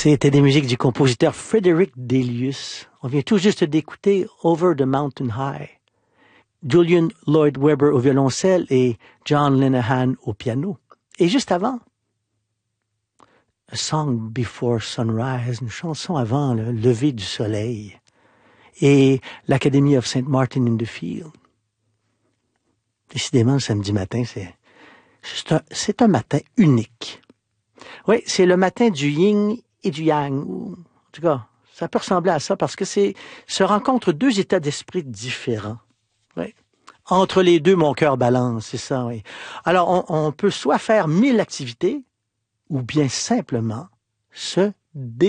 C'était des musiques du compositeur Frederick Delius. On vient tout juste d'écouter Over the Mountain High. Julian Lloyd Webber au violoncelle et John Linehan au piano. Et juste avant, A Song Before Sunrise, une chanson avant le lever du soleil. Et l'Academy of St. Martin in the Field. Décidément, le samedi matin, c'est un matin unique. Oui, c'est le matin du yin et du yang. En tout cas, ça peut ressembler à ça parce que se rencontrent deux états d'esprit différents. Oui. Entre les deux, mon cœur balance, c'est ça, oui. Alors, on peut soit faire 1000 activités ou bien simplement se